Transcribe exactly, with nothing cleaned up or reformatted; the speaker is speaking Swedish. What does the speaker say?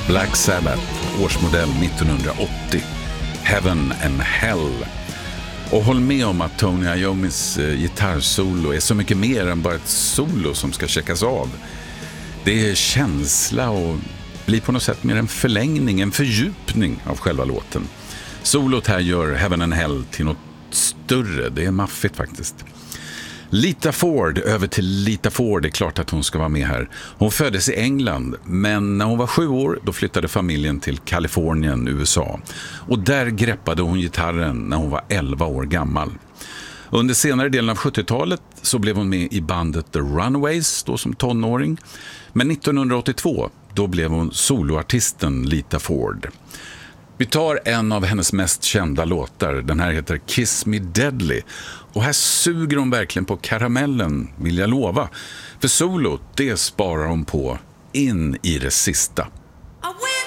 Black Sabbath, årsmodell nittonhundraåttio, Heaven and Hell. Och håll med om att Tony Iommis eh, gitarrsolo är så mycket mer än bara ett solo som ska checkas av. Det är känsla och blir på något sätt mer en förlängning, en fördjupning av själva låten. Solot här gör Heaven and Hell till något större, det är maffigt faktiskt. Lita Ford, över till Lita Ford, det är klart att hon ska vara med här. Hon föddes i England, men när hon var sju år då flyttade familjen till Kalifornien, U S A. Och där greppade hon gitarren när hon var elva år gammal. Under senare delen av sjuttiotalet så blev hon med i bandet The Runaways då som tonåring. Men nittonhundraåttiotvå då blev hon soloartisten Lita Ford. Vi tar en av hennes mest kända låtar. Den här heter Kiss Me Deadly. Och här suger hon verkligen på karamellen, vill jag lova. För solo, det sparar hon på in i det sista.